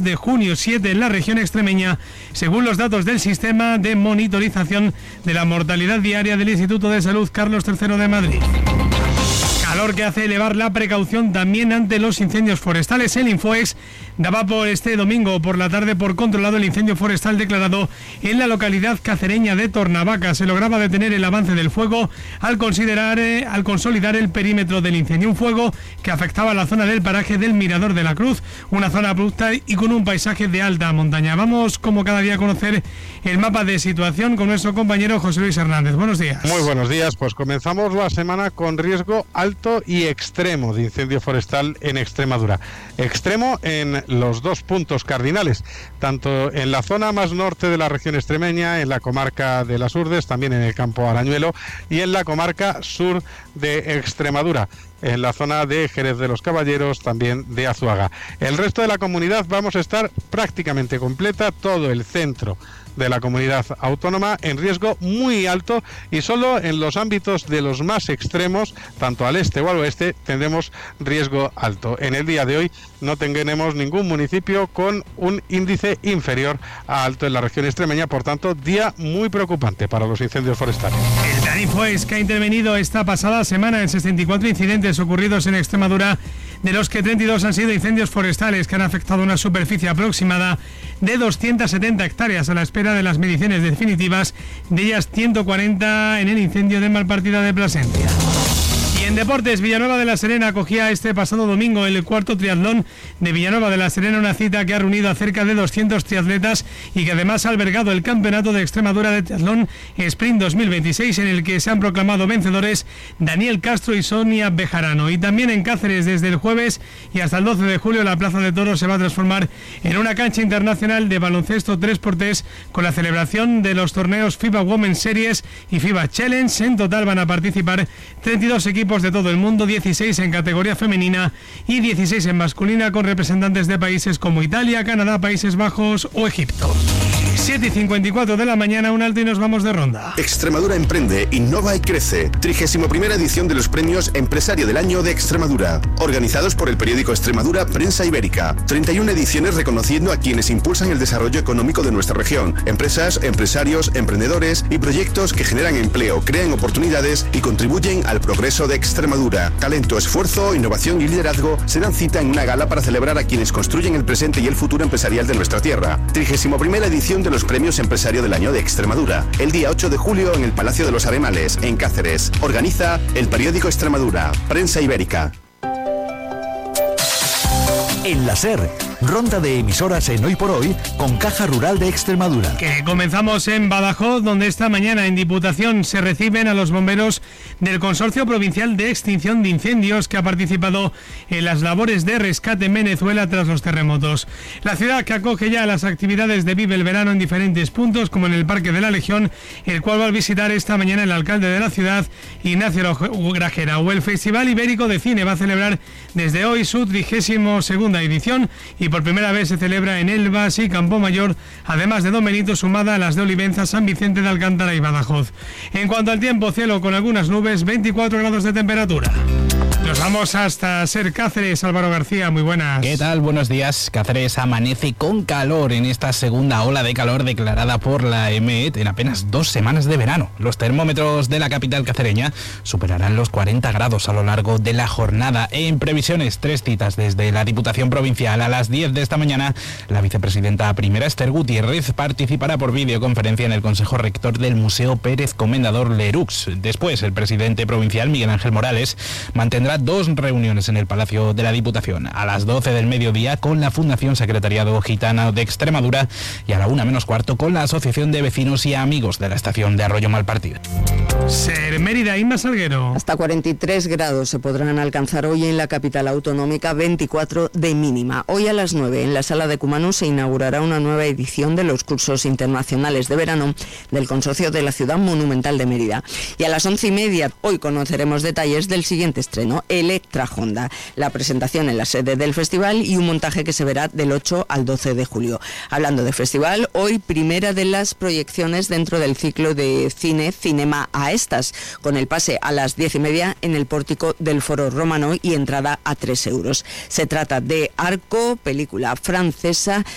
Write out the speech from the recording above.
de junio, 7 en la región extremeña, según los datos del sistema de monitorización de la mortalidad diaria del Instituto de Salud Carlos III de Madrid. Calor que hace elevar la precaución también ante los incendios forestales. El Infoex daba por este domingo por la tarde por controlado el incendio forestal declarado en la localidad cacereña de Tornavaca. Se lograba detener el avance del fuego al consolidar el perímetro del incendio. Un fuego que afectaba a la zona del paraje del Mirador de la Cruz, una zona abrupta y con un paisaje de alta montaña. Vamos, como cada día, a conocer el mapa de situación con nuestro compañero José Luis Hernández. Buenos días. Muy buenos días. Pues comenzamos la semana con riesgo alto y extremo de incendio forestal en Extremadura. Extremo en los dos puntos cardinales, tanto en la zona más norte de la región extremeña, en la comarca de las Urdes, también en el campo Arañuelo, y en la comarca sur de Extremadura, en la zona de Jerez de los Caballeros, también de Azuaga. El resto de la comunidad vamos a estar prácticamente completa, todo el centro de la comunidad autónoma en riesgo muy alto, y solo en los ámbitos de los más extremos, tanto al este o al oeste, tendremos riesgo alto. En el día de hoy no tendremos ningún municipio con un índice inferior a alto en la región extremeña, por tanto, día muy preocupante para los incendios forestales. El plan Infoex, que ha intervenido esta pasada semana en 64 incidentes ocurridos en Extremadura, de los que 32 han sido incendios forestales que han afectado una superficie aproximada de 270 hectáreas a la espera de las mediciones definitivas, de ellas 140 en el incendio de Malpartida de Plasencia. Y en deportes, Villanueva de la Serena acogía este pasado domingo el cuarto triatlón de Villanueva de la Serena, una cita que ha reunido a cerca de 200 triatletas y que además ha albergado el Campeonato de Extremadura de Triatlón Sprint 2026, en el que se han proclamado vencedores Daniel Castro y Sonia Bejarano. Y también en Cáceres, desde el jueves y hasta el 12 de julio, la Plaza de Toros se va a transformar en una cancha internacional de baloncesto 3x3 con la celebración de los torneos FIBA Women's Series y FIBA Challenge. En total van a participar 32 equipos de todo el mundo, 16 en categoría femenina y 16 en masculina, con representantes de países como Italia, Canadá, Países Bajos o Egipto. 7:54 de la mañana, un alto y nos vamos de ronda. Extremadura emprende, innova y crece. 31ª edición de los premios Empresario del Año de Extremadura, organizados por el periódico Extremadura Prensa Ibérica. 31 ediciones reconociendo a quienes impulsan el desarrollo económico de nuestra región. Empresas, empresarios, emprendedores y proyectos que generan empleo, crean oportunidades y contribuyen al progreso de Extremadura. Talento, esfuerzo, innovación y liderazgo se dan cita en una gala para celebrar a quienes construyen el presente y el futuro empresarial de nuestra tierra. 31ª edición de los Premios Empresario del Año de Extremadura, el día 8 de julio en el Palacio de los Aremales, en Cáceres. Organiza el periódico Extremadura, Prensa Ibérica. En la SER, ronda de emisoras en Hoy por Hoy con Caja Rural de Extremadura. Que comenzamos en Badajoz, donde esta mañana en Diputación se reciben a los bomberos del Consorcio Provincial de Extinción de Incendios, que ha participado en las labores de rescate en Venezuela tras los terremotos. La ciudad, que acoge ya las actividades de Vive el Verano en diferentes puntos, como en el Parque de la Legión, el cual va a visitar esta mañana el alcalde de la ciudad, Ignacio Grajera. O el Festival Ibérico de Cine va a celebrar desde hoy su 32ª edición, y por primera vez se celebra en Elvas y Campomayor, además de Don Benito, sumada a las de Olivenza, San Vicente de Alcántara y Badajoz. En cuanto al tiempo, cielo con algunas nubes, 24 grados de temperatura. Nos vamos hasta SER Cáceres. Álvaro García, muy buenas. ¿Qué tal? Buenos días. Cáceres amanece con calor en esta segunda ola de calor declarada por la EMET en apenas 2 semanas de verano. Los termómetros de la capital cacereña superarán los 40 grados a lo largo de la jornada. En previsiones, 3 citas desde la Diputación Provincial. A las 10 de esta mañana, la vicepresidenta primera, Esther Gutiérrez, participará por videoconferencia en el Consejo Rector del Museo Pérez Comendador Lerux. Después, el presidente provincial, Miguel Ángel Morales, mantendrá 2 reuniones en el Palacio de la Diputación. A las 12 del mediodía con la Fundación Secretariado Gitano de Extremadura y a la 1:15 con la Asociación de Vecinos y Amigos de la Estación de Arroyo Malpartida. SER Mérida, Inma Salguero. Hasta 43 grados se podrán alcanzar hoy en la capital autonómica, 24 de mínima. Hoy a las 9 en la Sala de Cumanú se inaugurará una nueva edición de los cursos internacionales de verano del Consorcio de la Ciudad Monumental de Mérida. Y a las 11:30 hoy conoceremos detalles del siguiente estreno, Electra Honda, la presentación en la sede del festival y un montaje que se verá del 8 al 12 de julio. Hablando de festival, hoy primera de las proyecciones dentro del ciclo de cine Cinema a Estas, con el pase a las 10:30 en el pórtico del Foro Romano y entrada a 3 euros. Se trata de Arco, película francesa